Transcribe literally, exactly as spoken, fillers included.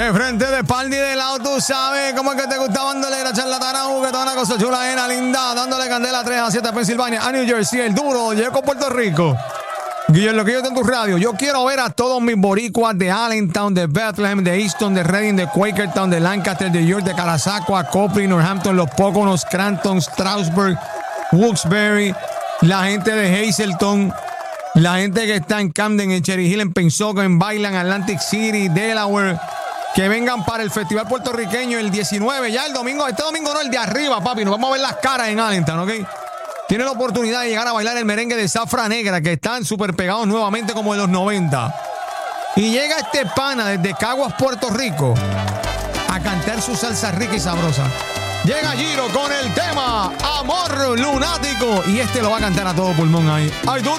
En frente de Paldi de lado, tú sabes cómo es que te gusta bandolera, charlatana, juguetona, una cosa chula, nena linda, dándole candela tres a siete a Pensilvania, a New Jersey, el duro, llegó con Puerto Rico. Guillermo, lo que yo tengo en tu radio, yo quiero ver a todos mis boricuas de Allentown, de Bethlehem, de Easton, de Reading, de Quakertown, de Lancaster, de York, de Carasacua, Copley, Northampton, Los Poconos, Scranton, Strasburg, Wilkes-Barre, la gente de Hazleton, la gente que está en Camden, en Cherry Hill, en Pensacola, en Bailan, Atlantic City, Delaware, que vengan para el Festival Puertorriqueño el diecinueve, ya el domingo, este domingo no, el de arriba, papi, nos vamos a ver las caras en Allentown, ¿ok? Tiene la oportunidad de llegar a bailar el merengue de Zafra Negra, que están súper pegados nuevamente como en los noventa. Y llega este pana desde Caguas, Puerto Rico, a cantar su salsa rica y sabrosa. Llega Giro con el tema Amor Lunático, y este lo va a cantar a todo pulmón ahí. ¡Ay, tú